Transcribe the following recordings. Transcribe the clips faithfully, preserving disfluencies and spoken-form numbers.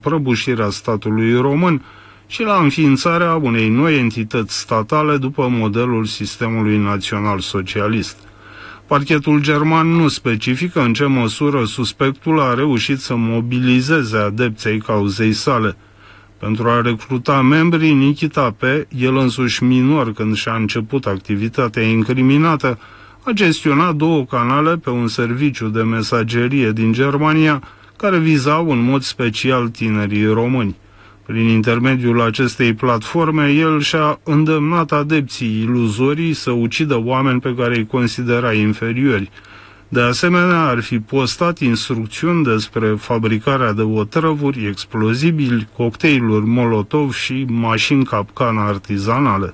prăbușirea statului român și la înființarea unei noi entități statale după modelul sistemului național-socialist. Parchetul german nu specifică în ce măsură suspectul a reușit să mobilizeze adepții cauzei sale. Pentru a recruta membrii, Nikita P., el însuși minor când și-a început activitatea incriminată, a gestionat două canale pe un serviciu de mesagerie din Germania care vizau în mod special tinerii români. Prin intermediul acestei platforme, el și-a îndemnat adepții iluzorii să ucidă oameni pe care îi considera inferiori. De asemenea, ar fi postat instrucțiuni despre fabricarea de otrăvuri, explozibili, cocktailuri Molotov și mașini capcan artizanale.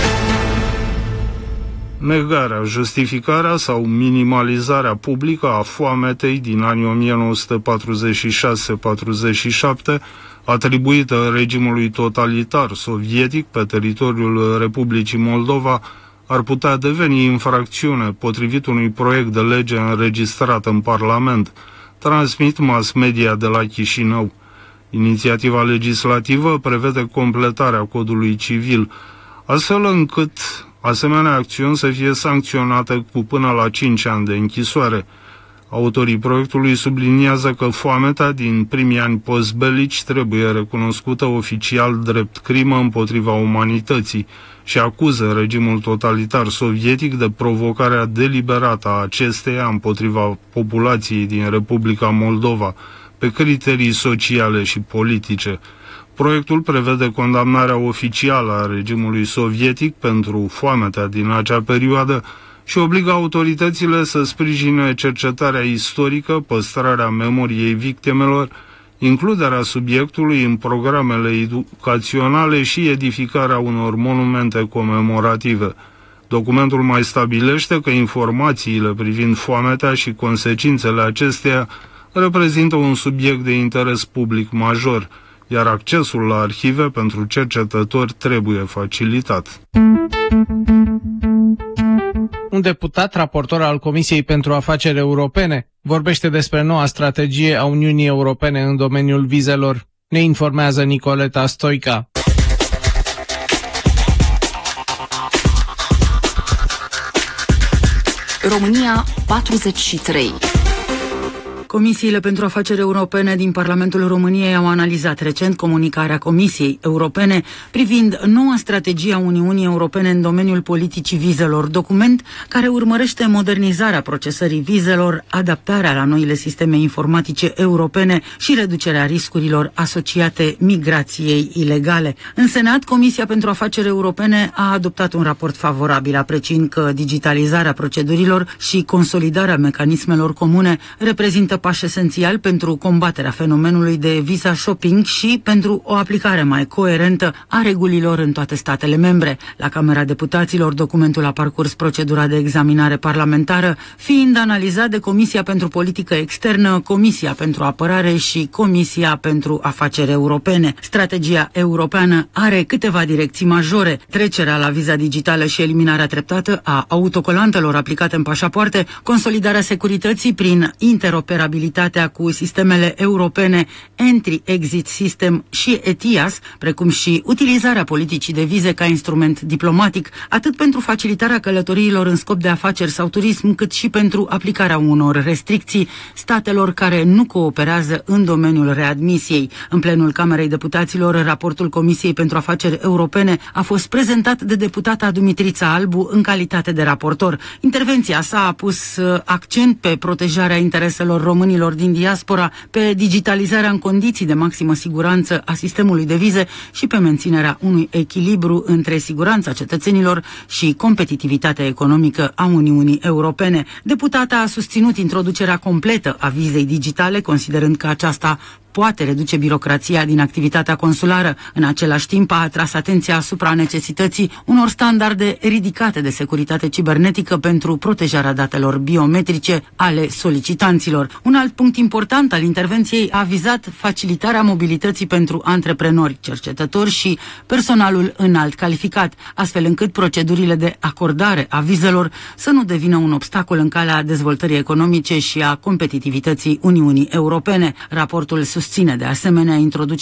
Negarea, justificarea sau minimalizarea publică a foametei din anii o mie nouă sute patruzeci și șase patruzeci și șapte, atribuită regimului totalitar sovietic pe teritoriul Republicii Moldova, ar putea deveni infracțiune potrivit unui proiect de lege înregistrat în Parlament, transmit mass media de la Chișinău. Inițiativa legislativă prevede completarea codului civil, astfel încât asemenea acțiuni să fie sancționate cu până la cinci ani de închisoare. Autorii proiectului subliniază că foametea din primii ani postbelici trebuie recunoscută oficial drept crimă împotriva umanității și acuză regimul totalitar sovietic de provocarea deliberată a acesteia împotriva populației din Republica Moldova pe criterii sociale și politice. Proiectul prevede condamnarea oficială a regimului sovietic pentru foametea din acea perioadă și obligă autoritățile să sprijine cercetarea istorică, păstrarea memoriei victimelor, includerea subiectului în programele educaționale și edificarea unor monumente comemorative. Documentul mai stabilește că informațiile privind foametea și consecințele acesteia reprezintă un subiect de interes public major, iar accesul la arhive pentru cercetători trebuie facilitat. Un deputat, raportor al Comisiei pentru Afaceri Europene, vorbește despre noua strategie a Uniunii Europene în domeniul vizelor. Ne informează Nicoleta Stoica. România patruzeci și trei. Comisiile pentru afaceri europene din Parlamentul României au analizat recent comunicarea Comisiei Europene privind noua strategie a Uniunii Europene în domeniul politicii vizelor, document care urmărește modernizarea procesării vizelor, adaptarea la noile sisteme informatice europene și reducerea riscurilor asociate migrației ilegale. În Senat, Comisia pentru Afaceri Europene a adoptat un raport favorabil, apreciind că digitalizarea procedurilor și consolidarea mecanismelor comune reprezintă pași esențiali pentru combaterea fenomenului de visa shopping și pentru o aplicare mai coerentă a regulilor în toate statele membre. La Camera Deputaților, documentul a parcurs procedura de examinare parlamentară, fiind analizat de Comisia pentru Politică Externă, Comisia pentru Apărare și Comisia pentru Afaceri Europene. Strategia europeană are câteva direcții majore: trecerea la viza digitală și eliminarea treptată a autocolantelor aplicate în pașapoarte, consolidarea securității prin interoperabilitate cu sistemele europene Entry-Exit System și E T I A S, precum și utilizarea politicii de vize ca instrument diplomatic, atât pentru facilitarea călătoriilor în scop de afaceri sau turism, cât și pentru aplicarea unor restricții statelor care nu cooperează în domeniul readmisiei. În plenul Camerei Deputaților, raportul Comisiei pentru Afaceri Europene a fost prezentat de deputata Dumitrița Albu în calitate de raportor. Intervenția sa a pus accent pe protejarea intereselor românilor din diaspora, pe digitalizarea în condiții de maximă siguranță a sistemului de vize și pe menținerea unui echilibru între siguranța cetățenilor și competitivitatea economică a Uniunii Europene. Deputata a susținut introducerea completă a vizei digitale, considerând că aceasta poate reduce birocrația din activitatea consulară. În același timp, a atras atenția asupra necesității unor standarde ridicate de securitate cibernetică pentru protejarea datelor biometrice ale solicitanților. Un alt punct important al intervenției a vizat facilitarea mobilității pentru antreprenori, cercetători și personalul înalt calificat, astfel încât procedurile de acordare a vizelor să nu devină un obstacol în calea dezvoltării economice și a competitivității Uniunii Europene. Raportul susține de asemenea introducerea